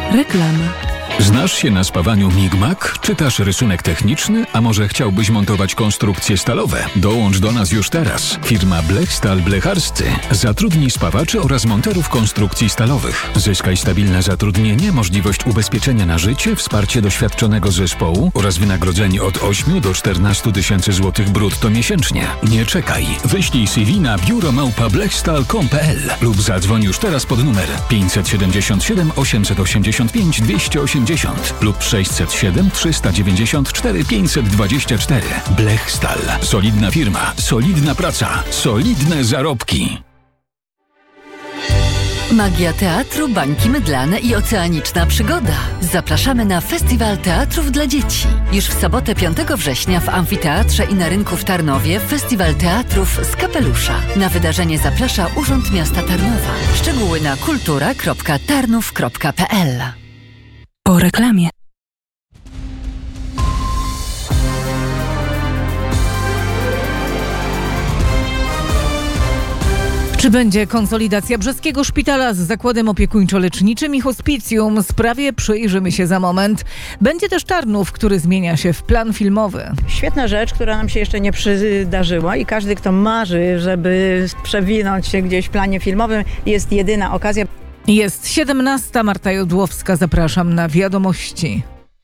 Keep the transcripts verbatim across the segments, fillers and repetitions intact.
Reklama. Znasz się na spawaniu Migmak? Czytasz rysunek techniczny? A może chciałbyś montować konstrukcje stalowe? Dołącz do nas już teraz. Firma Blechstal Blecharscy zatrudni spawaczy oraz monterów konstrukcji stalowych. Zyskaj stabilne zatrudnienie, możliwość ubezpieczenia na życie, wsparcie doświadczonego zespołu oraz wynagrodzenie od ośmiu do czternastu tysięcy złotych brutto miesięcznie. Nie czekaj. Wyślij C V na biuro małpa blechstal kropka com kropka p l lub zadzwoń już teraz pod numer pięćset siedemdziesiąt siedem osiemset osiemdziesiąt pięć dwieście osiemdziesiąt lub sześćset siedem trzysta dziewięćdziesiąt cztery pięćset dwadzieścia cztery. Blechstal. Solidna firma, solidna praca, solidne zarobki. Magia teatru, bańki mydlane i oceaniczna przygoda. Zapraszamy na Festiwal Teatrów dla Dzieci. Już w sobotę piątego września w Amfiteatrze i na rynku w Tarnowie Festiwal Teatrów z kapelusza. Na wydarzenie zaprasza Urząd Miasta Tarnowa. Szczegóły na kultura kropka tarnów kropka p l. Po reklamie. Czy będzie konsolidacja Brzeskiego Szpitala z zakładem opiekuńczo-leczniczym i hospicjum? Sprawie przyjrzymy się za moment. Będzie też Tarnów, który zmienia się w plan filmowy. Świetna rzecz, która nam się jeszcze nie przydarzyła i każdy, kto marzy, żeby przewinąć się gdzieś w planie filmowym, jest jedyna okazja. Jest siedemnasta, Marta Jodłowska, zapraszam na wiadomości.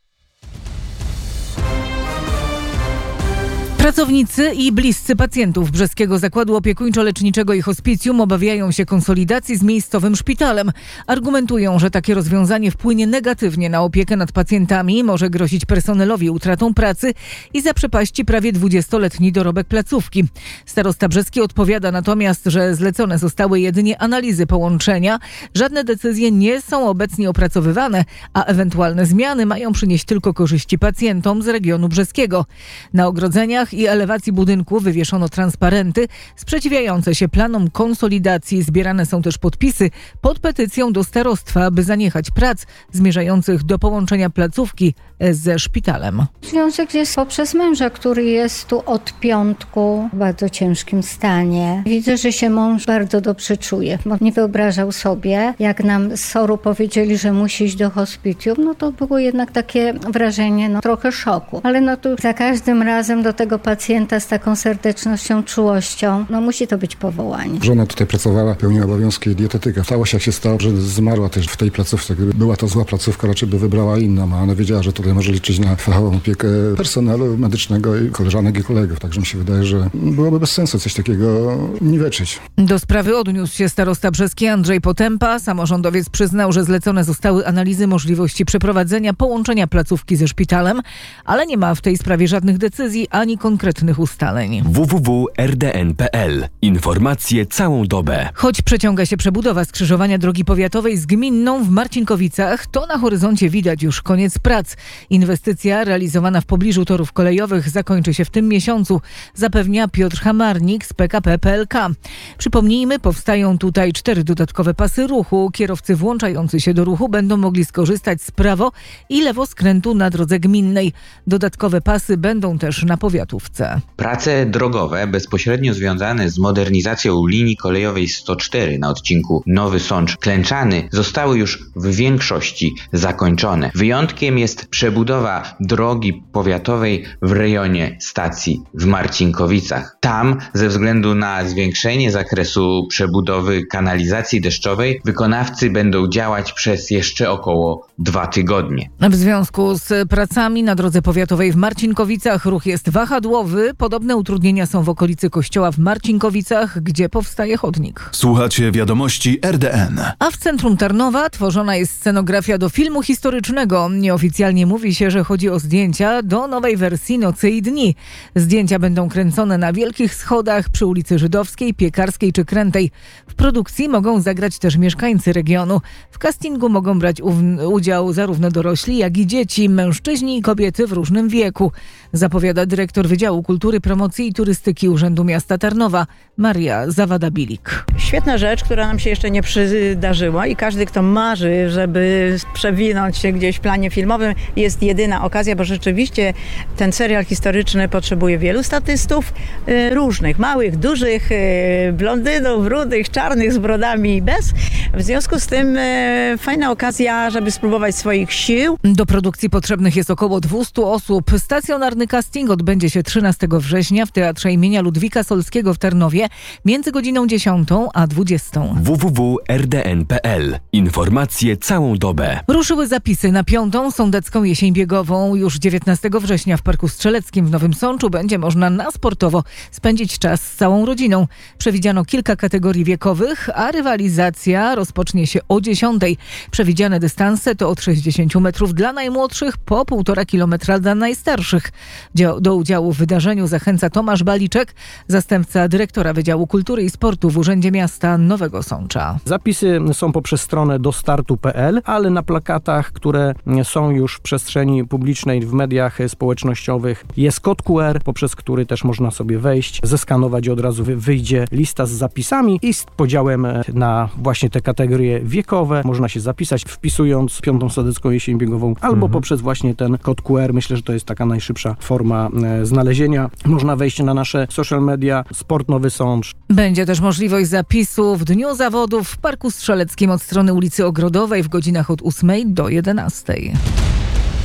Pracownicy i bliscy pacjentów Brzeskiego Zakładu Opiekuńczo-Leczniczego i Hospicjum obawiają się konsolidacji z miejscowym szpitalem. Argumentują, że takie rozwiązanie wpłynie negatywnie na opiekę nad pacjentami, może grozić personelowi utratą pracy i zaprzepaści prawie dwudziestoletni dorobek placówki. Starosta brzeski odpowiada natomiast, że zlecone zostały jedynie analizy połączenia. Żadne decyzje nie są obecnie opracowywane, a ewentualne zmiany mają przynieść tylko korzyści pacjentom z regionu brzeskiego. Na ogrodzeniach i elewacji budynku wywieszono transparenty sprzeciwiające się planom konsolidacji. Zbierane są też podpisy pod petycją do starostwa, aby zaniechać prac zmierzających do połączenia placówki ze szpitalem. Związek jest poprzez męża, który jest tu od piątku w bardzo ciężkim stanie. Widzę, że się mąż bardzo dobrze czuje, bo nie wyobrażał sobie, jak nam z SOR-u powiedzieli, że musi iść do hospicjum, no to było jednak takie wrażenie, no trochę szoku. Ale no tu za każdym razem do tego pacjenta z taką serdecznością, czułością, no musi to być powołanie. Żona tutaj pracowała, pełniła obowiązki dietetyka. Stało się jak się stało, że zmarła też w tej placówce. Gdyby była to zła placówka, raczej by wybrała inną, a ona wiedziała, że tutaj może liczyć na fachową opiekę personelu medycznego i koleżanek i kolegów. Także mi się wydaje, że byłoby bez sensu coś takiego niweczyć. Do sprawy odniósł się starosta brzeski Andrzej Potępa. Samorządowiec przyznał, że zlecone zostały analizy możliwości przeprowadzenia połączenia placówki ze szpitalem, ale nie ma w tej sprawie żadnych decyzji ani konkretnych ustaleń. w w w kropka r d n kropka p l. Informacje całą dobę. Choć przeciąga się przebudowa skrzyżowania drogi powiatowej z gminną w Marcinkowicach, to na horyzoncie widać już koniec prac. Inwestycja realizowana w pobliżu torów kolejowych zakończy się w tym miesiącu, zapewnia Piotr Hamarnik z P K P P L K. Przypomnijmy, powstają tutaj cztery dodatkowe pasy ruchu. Kierowcy włączający się do ruchu będą mogli skorzystać z prawo i lewoskrętu na drodze gminnej. Dodatkowe pasy będą też na powiatówce. Prace drogowe bezpośrednio związane z modernizacją linii kolejowej sto cztery na odcinku Nowy Sącz-Klęczany zostały już w większości zakończone. Wyjątkiem jest przebudowa drogi powiatowej w rejonie stacji w Marcinkowicach. Tam ze względu na zwiększenie zakresu przebudowy kanalizacji deszczowej wykonawcy będą działać przez jeszcze około dwa tygodnie. W związku z pracami na drodze powiatowej w Marcinkowicach ruch jest wahadłowy. Podobne utrudnienia są w okolicy kościoła w Marcinkowicach, gdzie powstaje chodnik. Słuchacie wiadomości R D N. A w centrum Tarnowa tworzona jest scenografia do filmu historycznego. Nieoficjalnie mówi się, że chodzi o zdjęcia do nowej wersji Nocy i Dni. Zdjęcia będą kręcone na Wielkich Schodach, przy ulicy Żydowskiej, Piekarskiej czy Krętej. W produkcji mogą zagrać też mieszkańcy regionu. W castingu mogą brać u- udział zarówno dorośli, jak i dzieci, mężczyźni i kobiety w różnym wieku, zapowiada dyrektor Wydziału Wydziału Kultury, Promocji i Turystyki Urzędu Miasta Tarnowa, Maria Zawada-Bilik. Świetna rzecz, która nam się jeszcze nie przydarzyła i każdy, kto marzy, żeby przewinąć się gdzieś w planie filmowym, jest jedyna okazja, bo rzeczywiście ten serial historyczny potrzebuje wielu statystów, y, różnych, małych, dużych, y, blondynów, rudych, czarnych, z brodami i bez. W związku z tym y, fajna okazja, żeby spróbować swoich sił. Do produkcji potrzebnych jest około dwieście osób. Stacjonarny casting odbędzie się trzynastego września w Teatrze imienia Ludwika Solskiego w Tarnowie między godziną dziesiątą a dwudziestą. w w w kropka r d n kropka p l. Informacje całą dobę. Ruszyły zapisy na piątą sądecką jesień biegową. Już dziewiętnastego września w Parku Strzeleckim w Nowym Sączu będzie można na sportowo spędzić czas z całą rodziną. Przewidziano kilka kategorii wiekowych, a rywalizacja rozpocznie się o dziesiątej. Przewidziane dystanse to od sześćdziesięciu metrów dla najmłodszych po półtora kilometra dla najstarszych. Do udziału w wydarzeniu zachęca Tomasz Baliczek, zastępca dyrektora Wydziału Kultury i Sportu w Urzędzie Miasta Nowego Sącza. Zapisy są poprzez stronę dostartu kropka p l, ale na plakatach, które są już w przestrzeni publicznej, w mediach społecznościowych, jest kod Q R, poprzez który też można sobie wejść, zeskanować i od razu wyjdzie lista z zapisami i z podziałem na właśnie te kategorie wiekowe. Można się zapisać, wpisując piątą sądecką jesień biegową, albo mhm. poprzez właśnie ten kod Q R. Myślę, że to jest taka najszybsza forma e, znalezienia. Można wejść na nasze social media Sport Nowy Sącz. Będzie też możliwość zapisu w dniu zawodów w Parku Strzeleckim od strony ulicy Ogrodowej w godzinach od ósmej do jedenastej.